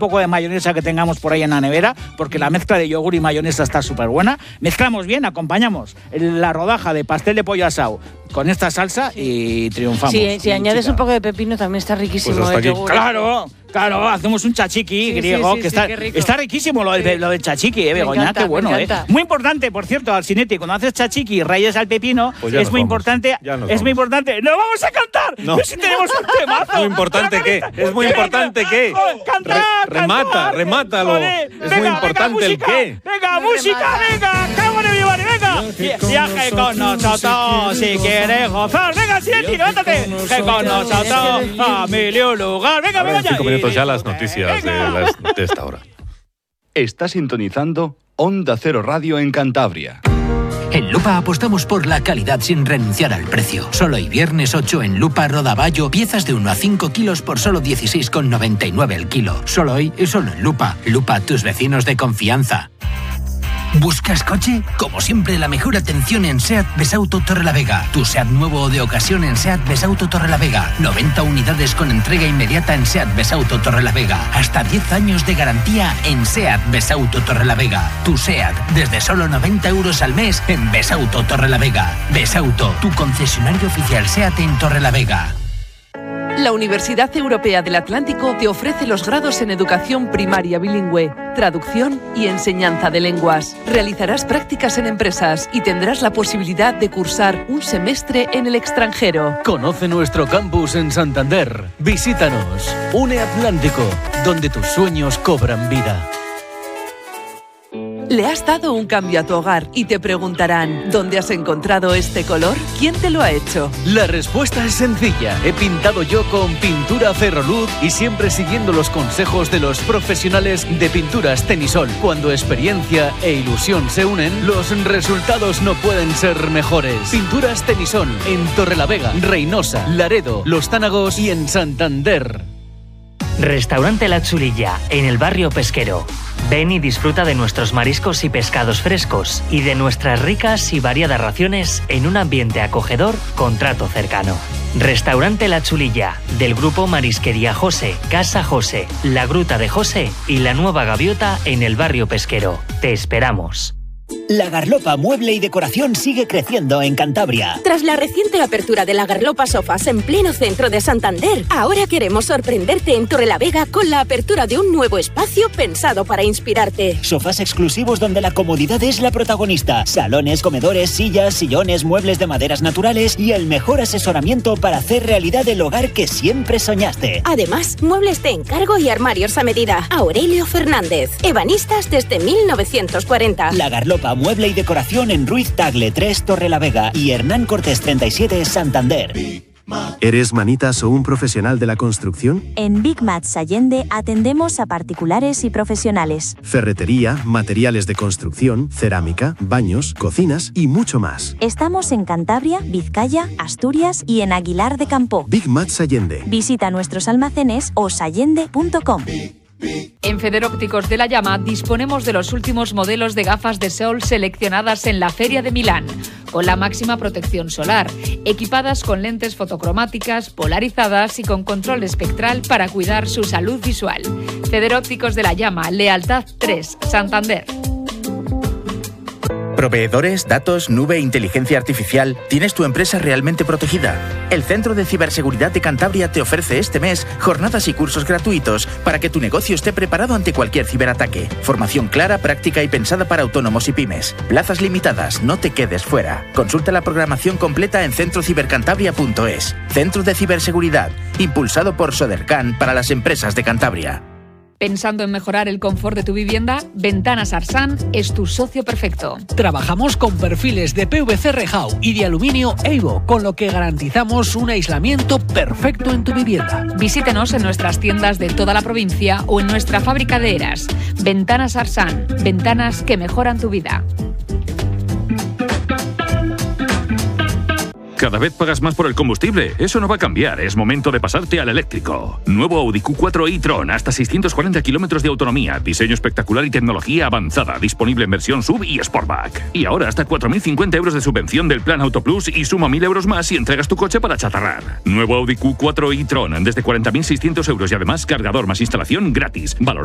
poco de mayonesa que tengamos por ahí en la nevera, porque la mezcla de yogur y mayonesa está súper buena. Mezclamos bien, acompañamos la rodaja de pastel de pollo asado con esta salsa y triunfamos. Sí, si añades un poco de pepino también está riquísimo. Pues hasta el yogur. Claro, hacemos un chachiqui griego, que está riquísimo lo del chachiqui, Begoña, qué bueno, Muy importante, por cierto, Alcinetti, cuando haces chachiqui y rayas al pepino, pues es muy importante. ¡No vamos a cantar! No. Pues si tenemos un temazo. ¿Muy importante qué? Es muy importante qué. Remátalo. Es muy importante el qué. Venga, música, venga, cámara mi madre, venga. Viaje con nosotros si quieres gozar. Venga, Alcinetti, levántate. Que con nosotros a mil y un lugar. Venga, Begoña. 5 minutos ya las noticias de esta hora. Está sintonizando Onda Cero Radio en Cantabria. En Lupa apostamos por la calidad sin renunciar al precio. Solo hoy viernes 8 en Lupa Rodaballo, piezas de 1 a 5 kilos por solo 16,99 el kilo. Solo hoy y solo en Lupa. Lupa, tus vecinos de confianza. ¿Buscas coche? Como siempre, la mejor atención en SEAT Besauto Torrelavega. Tu SEAT nuevo o de ocasión en SEAT Besauto Torrelavega. 90 unidades con entrega inmediata en SEAT Besauto Torrelavega. Hasta 10 años de garantía en SEAT Besauto Torrelavega. Tu SEAT, desde solo 90 euros al mes en Besauto Torrelavega. Besauto, tu concesionario oficial SEAT en Torrelavega. La Universidad Europea del Atlántico te ofrece los grados en Educación Primaria Bilingüe, Traducción y Enseñanza de Lenguas. Realizarás prácticas en empresas y tendrás la posibilidad de cursar un semestre en el extranjero. Conoce nuestro campus en Santander. Visítanos. Une Atlántico, donde tus sueños cobran vida. ¿Le has dado un cambio a tu hogar y te preguntarán ¿dónde has encontrado este color? ¿Quién te lo ha hecho? La respuesta es sencilla. He pintado yo con pintura Ferroluz y siempre siguiendo los consejos de los profesionales de Pinturas Tenisol. Cuando experiencia e ilusión se unen, los resultados no pueden ser mejores. Pinturas Tenisol en Torrelavega, Reynosa, Laredo, Los Tánagos y en Santander. Restaurante La Chulilla, en el barrio pesquero. Ven y disfruta de nuestros mariscos y pescados frescos y de nuestras ricas y variadas raciones en un ambiente acogedor con trato cercano. Restaurante La Chulilla, del grupo Marisquería José, Casa José, La Gruta de José y La Nueva Gaviota en el barrio pesquero. Te esperamos. La Garlopa Mueble y Decoración sigue creciendo en Cantabria. Tras la reciente apertura de la Garlopa Sofás en pleno centro de Santander, ahora queremos sorprenderte en Torrelavega con la apertura de un nuevo espacio pensado para inspirarte. Sofás exclusivos donde la comodidad es la protagonista. Salones, comedores, sillas, sillones, muebles de maderas naturales y el mejor asesoramiento para hacer realidad el hogar que siempre soñaste. Además, muebles de encargo y armarios a medida. Aurelio Fernández. Ebanistas desde 1940. La Garlopa Mueble y Decoración en Ruiz Tagle 3 Torrelavega y Hernán Cortés 37 Santander. ¿Eres manitas o un profesional de la construcción? En Big Mats Allende atendemos a particulares y profesionales. Ferretería, materiales de construcción, cerámica, baños, cocinas y mucho más. Estamos en Cantabria, Vizcaya, Asturias y en Aguilar de Campo. Big Mats Allende. Visita nuestros almacenes o sallende.com. En Federópticos de la Llama disponemos de los últimos modelos de gafas de sol seleccionadas en la Feria de Milán, con la máxima protección solar, equipadas con lentes fotocromáticas, polarizadas y con control espectral para cuidar su salud visual. Federópticos de la Llama, Lealtad 3, Santander. Proveedores, datos, nube, inteligencia artificial. ¿Tienes tu empresa realmente protegida? El Centro de Ciberseguridad de Cantabria te ofrece este mes jornadas y cursos gratuitos para que tu negocio esté preparado ante cualquier ciberataque. Formación clara, práctica y pensada para autónomos y pymes. Plazas limitadas, no te quedes fuera. Consulta la programación completa en centrocibercantabria.es. Centro de Ciberseguridad, impulsado por Sodercan para las empresas de Cantabria. Pensando en mejorar el confort de tu vivienda, Ventanas Arsan es tu socio perfecto. Trabajamos con perfiles de PVC rejao y de aluminio Evo, con lo que garantizamos un aislamiento perfecto en tu vivienda. Visítenos en nuestras tiendas de toda la provincia o en nuestra fábrica de Eras. Ventanas Arsan, ventanas que mejoran tu vida. Cada vez pagas más por el combustible. Eso no va a cambiar. Es momento de pasarte al eléctrico. Nuevo Audi Q4 e-tron. Hasta 640 kilómetros de autonomía. Diseño espectacular y tecnología avanzada. Disponible en versión SUV y Sportback. Y ahora hasta 4.050 euros de subvención del Plan Auto Plus y suma 1.000 euros más si entregas tu coche para chatarrar. Nuevo Audi Q4 e-tron. Desde 40.600 euros y además cargador más instalación gratis. Valor